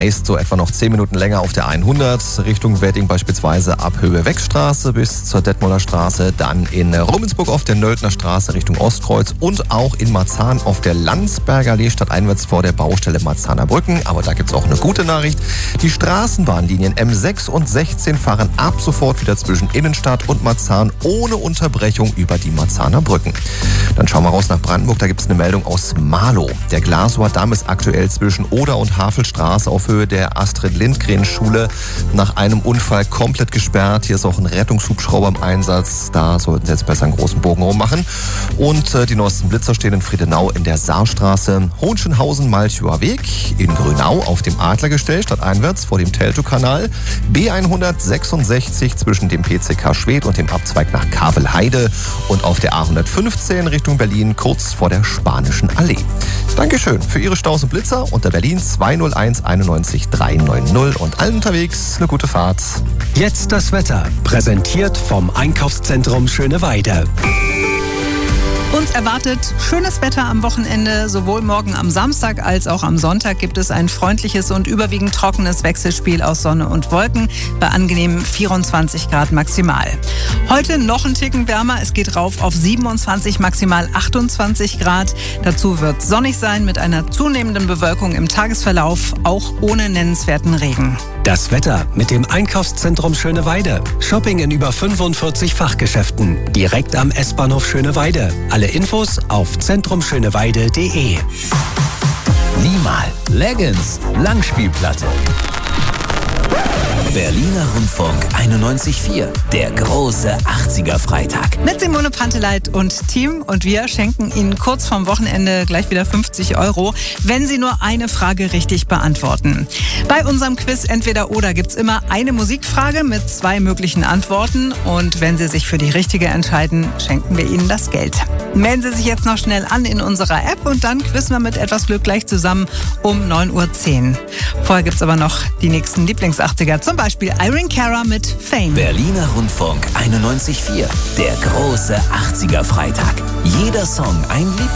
Ist so etwa noch 10 Minuten länger auf der 100 Richtung Wedding, beispielsweise ab Höhe-Weck-Straße bis zur Detmolder Straße, dann in Rummelsburg auf der Nöldner Straße Richtung Ostkreuz und auch in Marzahn auf der Landsberger Allee stadteinwärts vor der Baustelle Marzahner Brücken. Aber da gibt's auch eine gute Nachricht. Die Straßenbahnlinien M6 und 16 fahren ab sofort wieder zwischen Innenstadt und Marzahn ohne Unterbrechung über die Marzahner Brücken. Dann schauen wir raus nach Brandenburg, da gibt's eine Meldung aus Marlow. Der Glasower Damm ist aktuell zwischen Oder und Havelstraße auf Höhe der Astrid-Lindgren-Schule nach einem Unfall komplett gesperrt. Hier ist auch ein Rettungshubschrauber im Einsatz. Da sollten Sie jetzt besser einen großen Bogen rummachen. Und die neuesten Blitzer stehen in Friedenau in der Saarstraße, Hohenschönhausen-Malchower Weg, in Grünau auf dem Adlergestell stadteinwärts vor dem Teltow-Kanal, B166 zwischen dem PCK Schwedt und dem Abzweig nach Kavelheide und auf der A115 Richtung Berlin kurz vor der Spanischen Allee. Dankeschön für Ihre Staus und Blitzer unter Berlin 201 91 390 und allen unterwegs eine gute Fahrt. Jetzt das Wetter, präsentiert vom Einkaufszentrum Schöneweide. Uns erwartet schönes Wetter am Wochenende. Sowohl morgen am Samstag als auch am Sonntag gibt es ein freundliches und überwiegend trockenes Wechselspiel aus Sonne und Wolken bei angenehmen 24 Grad maximal. Heute noch ein Ticken wärmer. Es geht rauf auf 27, maximal 28 Grad. Dazu wird sonnig sein mit einer zunehmenden Bewölkung im Tagesverlauf, auch ohne nennenswerten Regen. Das Wetter mit dem Einkaufszentrum Schöneweide. Shopping in über 45 Fachgeschäften. Direkt am S-Bahnhof Schöneweide. Alle Infos auf zentrumschöneweide.de. Niemal. Leggings. Langspielplatte. Berliner Rundfunk 91.4. Der große 80er Freitag. Mit Simone Panteleit und Team. Und wir schenken Ihnen kurz vorm Wochenende gleich wieder 50 €, wenn Sie nur eine Frage richtig beantworten. Bei unserem Quiz Entweder-Oder gibt es immer eine Musikfrage mit 2 möglichen Antworten. Und wenn Sie sich für die richtige entscheiden, schenken wir Ihnen das Geld. Melden Sie sich jetzt noch schnell an in unserer App und dann quizzen wir mit etwas Glück gleich zusammen um 9:10 Uhr. Vorher gibt es aber noch die nächsten Lieblings-80er, zum Beispiel Irene Cara mit Fame. Berliner Rundfunk 91.4. Der große 80er Freitag. Jeder Song ein